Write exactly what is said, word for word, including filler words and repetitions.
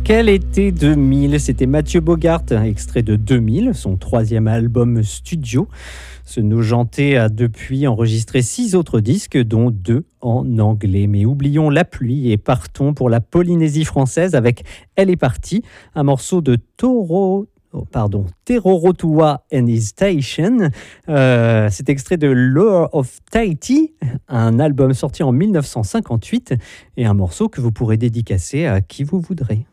Quel été deux mille? C'était Mathieu Bogart, extrait de deux mille, son troisième album studio. Ce Nojenté a depuis enregistré six autres disques, dont deux en anglais. Mais oublions la pluie et partons pour la Polynésie française avec Elle est partie, un morceau de Toro. Oh, pardon, Terorotua and His Station. Euh, c'est extrait de Lure of Tahiti, un album sorti en mille neuf cent cinquante-huit et un morceau que vous pourrez dédicacer à qui vous voudrez.